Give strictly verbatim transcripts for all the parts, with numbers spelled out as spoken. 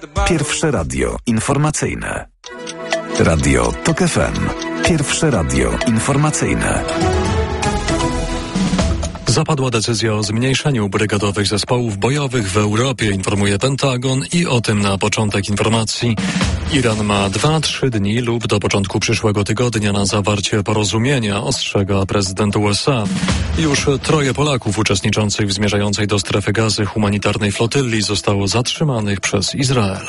Pierwsze radio informacyjne. Radio Tok F M. Pierwsze radio informacyjne. Zapadła decyzja o zmniejszeniu brygadowych zespołów bojowych w Europie, informuje Pentagon, i o tym na początek informacji. Iran ma dwa trzy dni lub do początku przyszłego tygodnia na zawarcie porozumienia, ostrzega prezydent U S A. Już troje Polaków uczestniczących w zmierzającej do strefy gazy humanitarnej flotylli zostało zatrzymanych przez Izrael.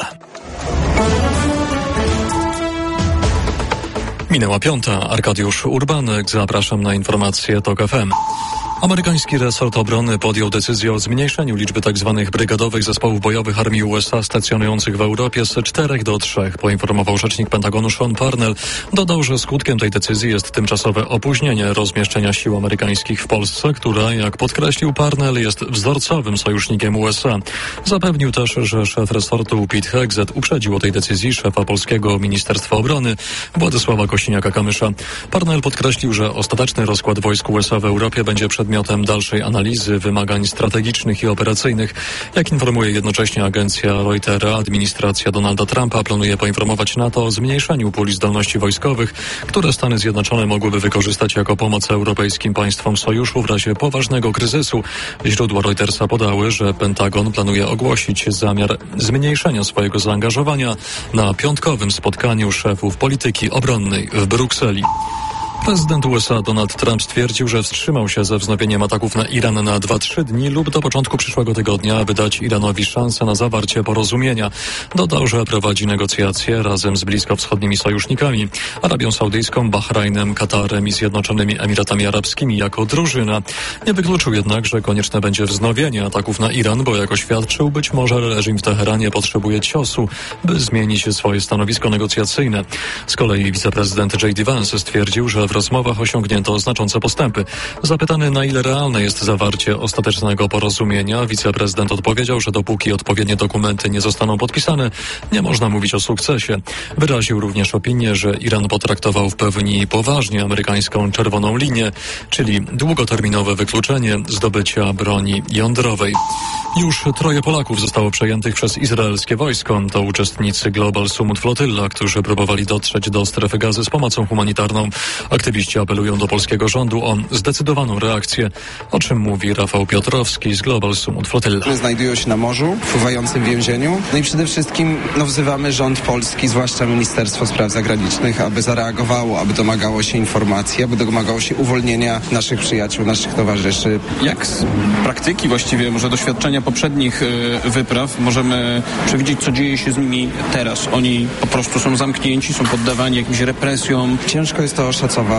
Minęła piąta. Arkadiusz Urbanek. Zapraszam na informacje Tok F M. Amerykański resort obrony podjął decyzję o zmniejszeniu liczby tzw. brygadowych zespołów bojowych armii U S A stacjonujących w Europie z czterech do trzech, poinformował rzecznik Pentagonu Sean Parnell. Dodał, że skutkiem tej decyzji jest tymczasowe opóźnienie rozmieszczenia sił amerykańskich w Polsce, która, jak podkreślił Parnell, jest wzorcowym sojusznikiem U S A. Zapewnił też, że szef resortu Pete Hegseth uprzedził o tej decyzji szefa polskiego Ministerstwa Obrony Władysława Kosiniaka-Kamysza. Parnell podkreślił, że ostateczny rozkład wojsk U S A w Europie będzie przedmiotem dalszej analizy wymagań strategicznych i operacyjnych. Jak informuje jednocześnie agencja Reutera, administracja Donalda Trumpa planuje poinformować NATO o zmniejszeniu puli zdolności wojskowych, które Stany Zjednoczone mogłyby wykorzystać jako pomoc europejskim państwom sojuszu w razie poważnego kryzysu. Źródła Reutersa podały, że Pentagon planuje ogłosić zamiar zmniejszenia swojego zaangażowania na piątkowym spotkaniu szefów polityki obronnej w Brukseli. Prezydent U S A Donald Trump stwierdził, że wstrzymał się ze wznowieniem ataków na Iran na dwa trzy dni lub do początku przyszłego tygodnia, aby dać Iranowi szansę na zawarcie porozumienia. Dodał, że prowadzi negocjacje razem z bliskowschodnimi sojusznikami, Arabią Saudyjską, Bahrajnem, Katarem i Zjednoczonymi Emiratami Arabskimi jako drużyna. Nie wykluczył jednak, że konieczne będzie wznowienie ataków na Iran, bo jak oświadczył, być może reżim w Teheranie potrzebuje ciosu, by zmienić swoje stanowisko negocjacyjne. Z kolei wiceprezydent J D Vance stwierdził, że w rozmowach osiągnięto znaczące postępy. Zapytany, na ile realne jest zawarcie ostatecznego porozumienia, wiceprezydent odpowiedział, że dopóki odpowiednie dokumenty nie zostaną podpisane, nie można mówić o sukcesie. Wyraził również opinię, że Iran potraktował w pełni poważnie amerykańską czerwoną linię, czyli długoterminowe wykluczenie zdobycia broni jądrowej. Już troje Polaków zostało przejętych przez izraelskie wojsko. To uczestnicy Global Summit Flotilla, którzy próbowali dotrzeć do strefy gazy z pomocą humanitarną. Aktywiści apelują do polskiego rządu o zdecydowaną reakcję, o czym mówi Rafał Piotrowski z Global Summit Flotilla. Znajdują się na morzu, w pływającym więzieniu. No i przede wszystkim no, wzywamy rząd polski, zwłaszcza Ministerstwo Spraw Zagranicznych, aby zareagowało, aby domagało się informacji, aby domagało się uwolnienia naszych przyjaciół, naszych towarzyszy. Jak z praktyki, właściwie może doświadczenia poprzednich y, wypraw możemy przewidzieć, co dzieje się z nimi teraz? Oni po prostu są zamknięci, są poddawani jakimś represjom. Ciężko jest to oszacować.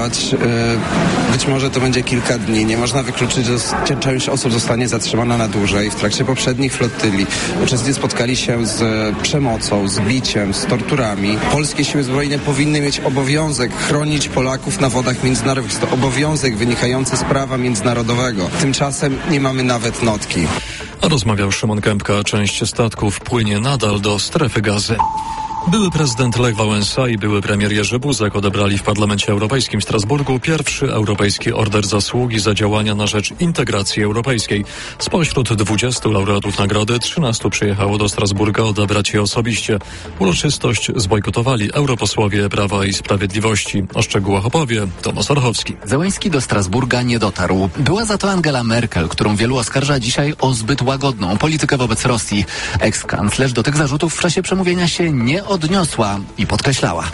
Być może to będzie kilka dni. Nie można wykluczyć, że część osób zostanie zatrzymana na dłużej. W trakcie poprzednich flotyli uczestnicy spotkali się z przemocą, z biciem, z torturami. Polskie siły zbrojne powinny mieć obowiązek chronić Polaków na wodach międzynarodowych. Jest to obowiązek wynikający z prawa międzynarodowego. Tymczasem nie mamy nawet notki. Rozmawiał Szymon Kępka. Część statków płynie nadal do strefy gazy. Były prezydent Lech Wałęsa i były premier Jerzy Buzek odebrali w Parlamencie Europejskim w Strasburgu pierwszy Europejski Order Zasługi za działania na rzecz integracji europejskiej. Spośród dwudziestu laureatów nagrody trzynastu przyjechało do Strasburga odebrać je osobiście. Uroczystość zbojkotowali europosłowie Prawa i Sprawiedliwości. O szczegółach opowie Tomasz Orchowski. Zełenski do Strasburga nie dotarł. Była za to Angela Merkel, którą wielu oskarża dzisiaj o zbyt łagodną politykę wobec Rosji. Eks-kanclerz do tych zarzutów w czasie przemówienia się nie odniosła i podkreślała.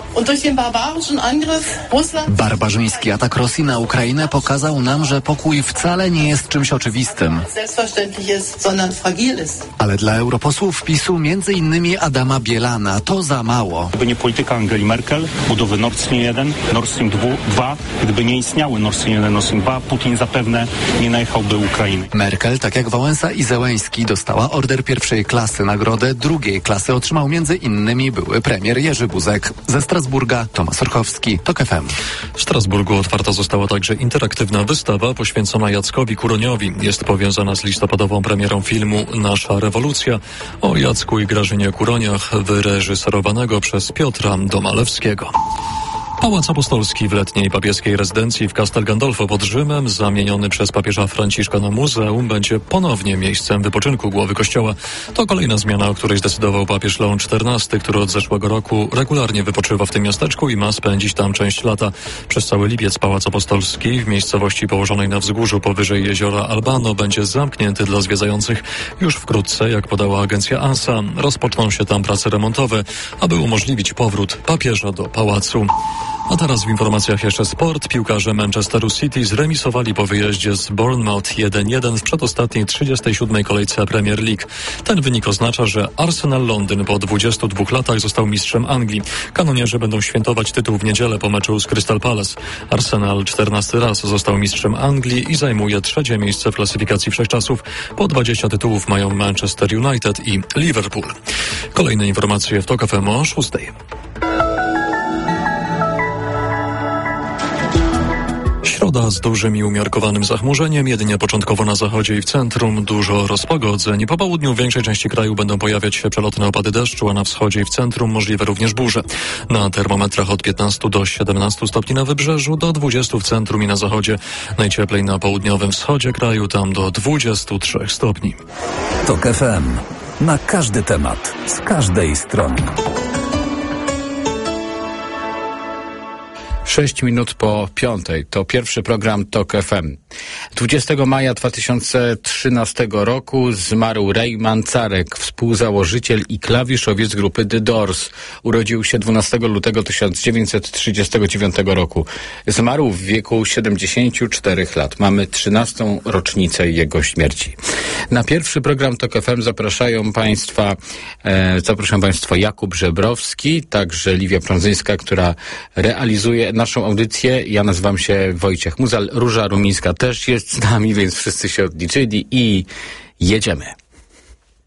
Barbarzyński atak Rosji na Ukrainę pokazał nam, że pokój wcale nie jest czymś oczywistym. Ale dla europosłów PiSu, między innymi Adama Bielana, to za mało. Gdyby nie polityka Angeli Merkel, budowy Nord Stream jeden, Nord Stream dwa, gdyby nie istniały Nord Stream jeden, Nord Stream dwa, Putin zapewne nie najechałby Ukrainy. Merkel, tak jak Wałęsa i Zełenski, dostała order pierwszej klasy. Nagrodę drugiej klasy otrzymał między innymi były premier Jerzy Buzek. Ze Strasburga Tomasz Orchowski, Tok F M. W Strasburgu otwarta została także interaktywna wystawa poświęcona Jackowi Kuroniowi. Jest powiązana z listopadową premierą filmu Nasza rewolucja o Jacku i Grażynie Kuroniach, wyreżyserowanego przez Piotra Domalewskiego. Pałac Apostolski w letniej papieskiej rezydencji w Castel Gandolfo pod Rzymem, zamieniony przez papieża Franciszka na muzeum, będzie ponownie miejscem wypoczynku głowy kościoła. To kolejna zmiana, o której zdecydował papież Leon czternasty, który od zeszłego roku regularnie wypoczywa w tym miasteczku i ma spędzić tam część lata. Przez cały lipiec Pałac Apostolski w miejscowości położonej na wzgórzu powyżej jeziora Albano będzie zamknięty dla zwiedzających. Już wkrótce, jak podała agencja ANSA, rozpoczną się tam prace remontowe, aby umożliwić powrót papieża do pałacu. A teraz w informacjach jeszcze sport. Piłkarze Manchesteru City zremisowali po wyjeździe z Bournemouth jeden jeden w przedostatniej trzydziestej siódmej kolejce Premier League. Ten wynik oznacza, że Arsenal Londyn po dwudziestu dwóch latach został mistrzem Anglii. Kanonierzy będą świętować tytuł w niedzielę po meczu z Crystal Palace. Arsenal czternasty raz został mistrzem Anglii i zajmuje trzecie miejsce w klasyfikacji wszechczasów. Po dwadzieścia tytułów mają Manchester United i Liverpool. Kolejne informacje w TOK F M o szóstej. Środa z dużym i umiarkowanym zachmurzeniem, jedynie początkowo na zachodzie i w centrum dużo rozpogodzeń. Po południu w większej części kraju będą pojawiać się przelotne opady deszczu, a na wschodzie i w centrum możliwe również burze. Na termometrach od piętnastu do siedemnastu stopni na wybrzeżu, do dwudziestu w centrum i na zachodzie. Najcieplej na południowym wschodzie kraju, tam do dwudziestu trzech stopni. TOK F M. Na każdy temat, z każdej strony. Sześć minut po piątej. To pierwszy program TOK F M. dwudziestego maja dwa tysiące trzynastego roku zmarł Ray Manzarek, współzałożyciel i klawiszowiec grupy The Doors. Urodził się dwunastego lutego tysiąc dziewięćset trzydziestego dziewiątego roku. Zmarł w wieku siedemdziesięciu czterech lat. Mamy trzynastą rocznicę jego śmierci. Na pierwszy program TOK F M zapraszają Państwa, e, zapraszam Państwa Jakub Żebrowski, także Liwia Prądzyńska, która realizuje naszą audycję. Ja nazywam się Wojciech Muzal. Róża Rumińska też jest z nami, więc wszyscy się odliczyli i jedziemy.